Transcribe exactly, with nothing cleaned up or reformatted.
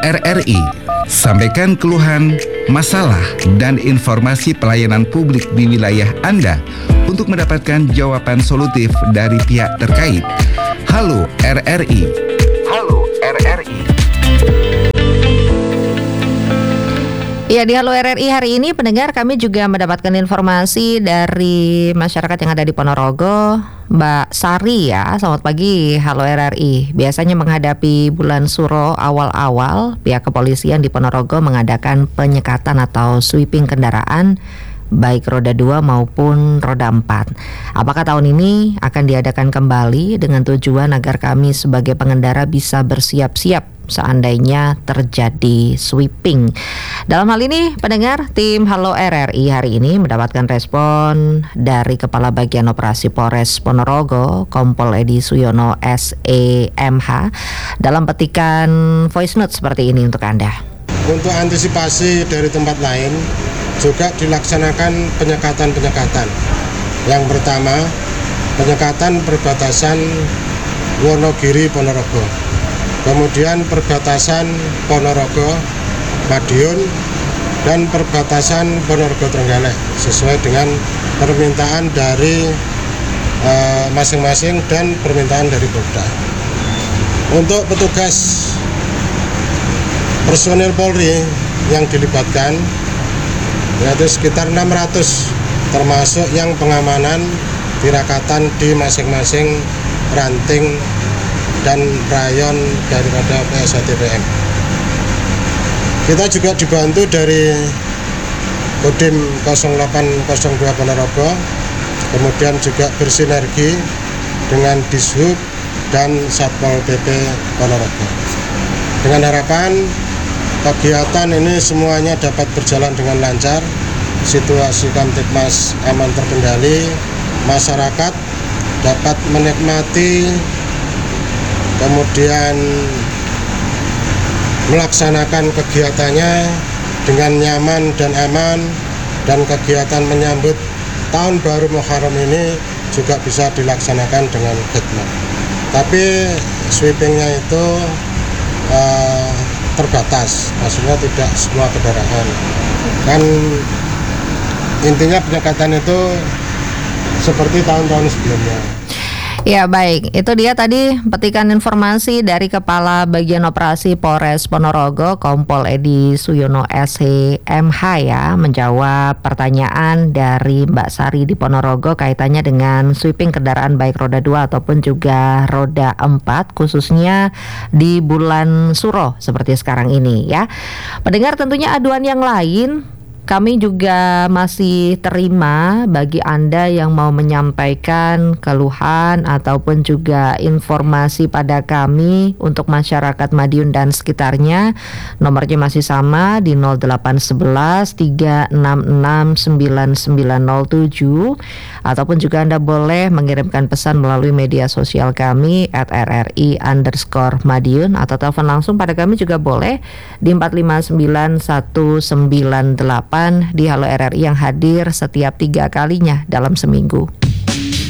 R R I. Sampaikan keluhan, masalah, dan informasi pelayanan publik di wilayah Anda untuk mendapatkan jawaban solutif dari pihak terkait. Halo R R I. Halo R R I. Ya, di Halo R R I hari ini pendengar kami juga mendapatkan informasi dari masyarakat yang ada di Ponorogo. Mbak Sari ya, selamat pagi Halo R R I. Biasanya menghadapi bulan Suro awal-awal, pihak kepolisian di Ponorogo mengadakan penyekatan atau sweeping kendaraan baik roda dua maupun roda empat. Apakah tahun ini akan diadakan kembali dengan tujuan agar kami sebagai pengendara bisa bersiap-siap seandainya terjadi sweeping? Dalam hal ini, pendengar, tim Halo R R I hari ini mendapatkan respon dari Kepala Bagian Operasi Polres Ponorogo, Kompol Edi Suyono S E M H, dalam petikan voice note seperti ini untuk Anda. Untuk antisipasi dari tempat lain, juga dilaksanakan penyekatan-penyekatan. Yang pertama, penyekatan perbatasan Wonogiri Ponorogo. Kemudian perbatasan Ponorogo, Madiun, dan perbatasan Ponorogo Trenggalek sesuai dengan permintaan dari uh, masing-masing dan permintaan dari Polda. Untuk petugas personil Polri yang dilibatkan yaitu sekitar enam ratus, termasuk yang pengamanan tirakatan di masing-masing ranting dan rayon daripada P S H T P M. Kita juga dibantu dari Kodim nol delapan nol dua Ponorogo, kemudian juga bersinergi dengan Dishub dan Satpol P P Ponorogo. Dengan harapan kegiatan ini semuanya dapat berjalan dengan lancar, situasi Kamtipmas aman terkendali, masyarakat dapat menikmati kemudian melaksanakan kegiatannya dengan nyaman dan aman, dan kegiatan menyambut tahun baru Muharram ini juga bisa dilaksanakan dengan khidmat. Tapi sweepingnya itu uh, terbatas, maksudnya tidak semua kendaraan. Kan intinya penyekatan itu seperti tahun-tahun sebelumnya. Ya baik, itu dia tadi petikan informasi dari Kepala Bagian Operasi Polres Ponorogo, Kompol Edi Suyono S E M H ya, menjawab pertanyaan dari Mbak Sari di Ponorogo kaitannya dengan sweeping kendaraan baik roda dua ataupun juga roda empat, khususnya di bulan Suro seperti sekarang ini ya. Pendengar, tentunya aduan yang lain kami juga masih terima bagi Anda yang mau menyampaikan keluhan ataupun juga informasi pada kami untuk masyarakat Madiun dan sekitarnya. Nomornya masih sama di nol delapan satu satu tiga enam enam sembilan sembilan nol tujuh, ataupun juga Anda boleh mengirimkan pesan melalui media sosial kami at rri underscore Madiun, atau telepon langsung pada kami juga boleh di empat lima sembilan satu sembilan delapan di Halo R R I yang hadir setiap tiga kalinya dalam seminggu.